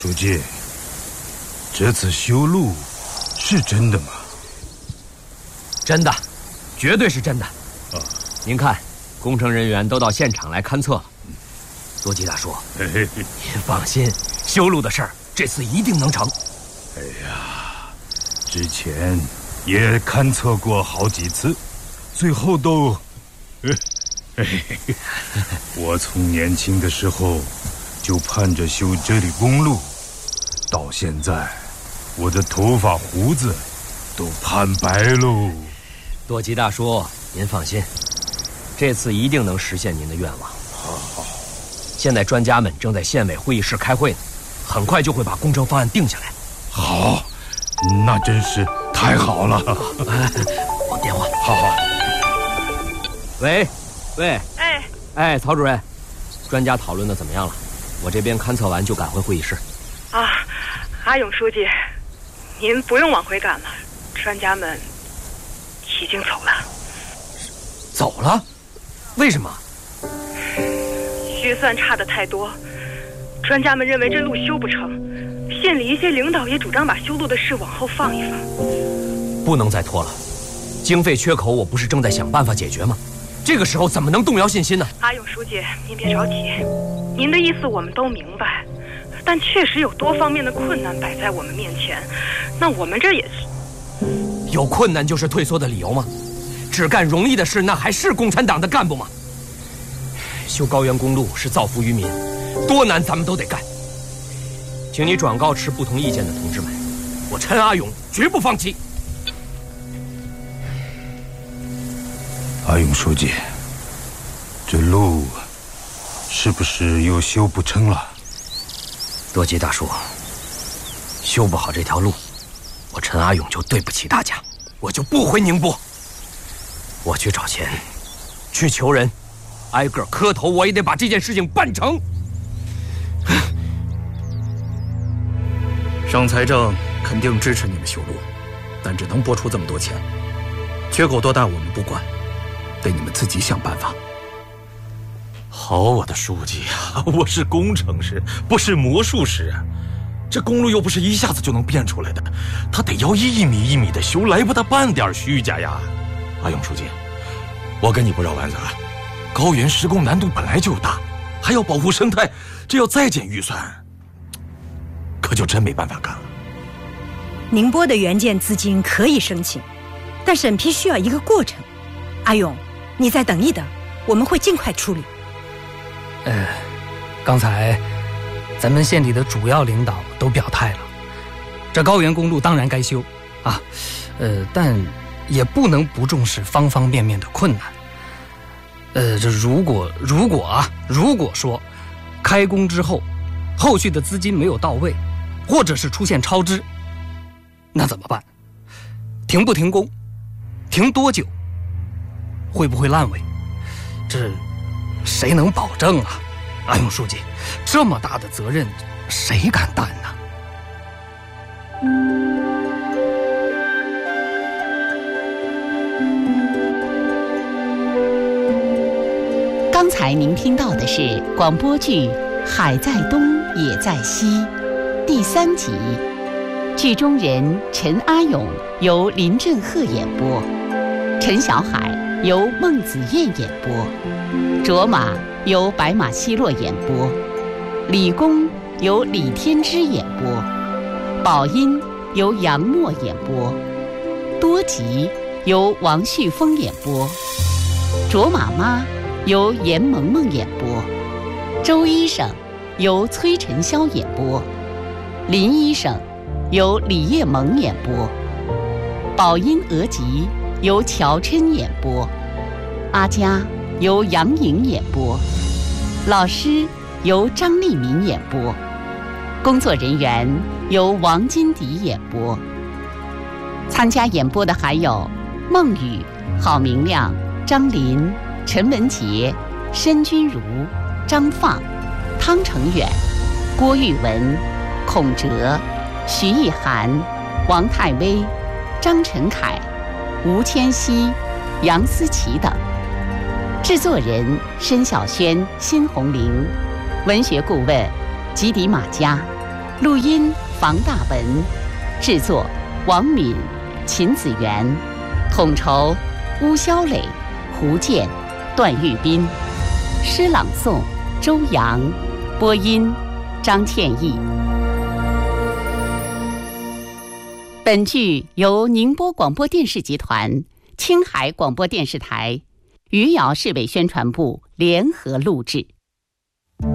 书记，这次修路是真的吗？ 真的，绝对是真的。 您看，工程人员都到现场来勘测了。多吉大叔，您放心，修路的事儿这次一定能成。 哎呀，之前也勘测过好几次，最后都……我从年轻的时候就盼着修这里公路，到现在，我的头发胡子都盼白喽。 多吉大叔，您放心，这次一定能实现您的愿望。 好。 现在专家们正在县委会议室开会呢，很快就会把工程方案定下来。 好，那真是太好了。 我电话。 好。 喂。 哎， 曹主任，专家讨论的怎么样了？我这边勘测完就赶回会议室。 阿勇书记，您不用往回赶了，专家们已经走了。 走了？为什么？ 预算差的太多，专家们认为这路修不成，县里一些领导也主张把修路的事往后放一放。 不能再拖了，经费缺口我不是正在想办法解决吗？这个时候怎么能动摇信心呢？ 阿勇书记，您别着急，您的意思我们都明白，但确实有多方面的困难摆在我们面前，那我们这也是…… 有困难就是退缩的理由吗？只干容易的事，那还是共产党的干部吗？修高原公路是造福于民，多难咱们都得干。请你转告持不同意见的同志们，我陈阿勇绝不放弃。 阿勇书记，这路是不是又修不成了？ 多吉大叔，修不好这条路，我陈阿勇就对不起大家，我就不回宁波。我去找钱，去求人，挨个磕头，我也得把这件事情办成。 省财政肯定支持你们修路，但只能拨出这么多钱，缺口多大我们不管，得你们自己想办法。 好，我的书记啊，我是工程师，不是魔术师啊。这公路又不是一下子就能变出来的，它得要一米一米的修，来不得半点虚假呀。阿勇书记，我跟你不绕弯子啊，高原施工难度本来就大，还要保护生态，这要再减预算，可就真没办法干了。 宁波的援建资金可以申请，但审批需要一个过程。阿勇，你再等一等，我们会尽快处理。 刚才咱们县里的主要领导都表态了，这高原公路当然该修啊，但也不能不重视方方面面的困难。这如果说开工之后，后续的资金没有到位，或者是出现超支，那怎么办？停不停工？停多久？会不会烂尾？这谁能保证啊？阿勇书记，这么大的责任，谁敢担呢？ 刚才您听到的是广播剧《海在东也在西》第3集，剧中人陈阿勇由林振赫演播，陈小海由孟子燕演播，卓玛由白马奚落演播，李公由李天之演播，宝音由杨默演播，多吉由王旭峰演播，卓玛妈由严萌萌演播，周医生由崔晨霄演播，林医生由李叶萌演播，宝音额吉由乔琛演播，阿佳由杨颖演播，老师由张立民演播，工作人员由王金迪演播。参加演播的还有孟雨、郝明亮、张林、陈文杰、申君如、张放、汤成远、郭玉文、孔哲、徐艺涵、王泰威、张晨凯、吴千熙、杨思琪等。制作人申小轩、辛红玲，文学顾问吉迪马佳， 录音房大文，制作王敏、秦子元，统筹邬肖磊、胡健、段玉斌，诗朗诵周阳，播音张倩艺。本剧由宁波广播电视集团、青海广播电视台、余姚市委宣传部联合录制。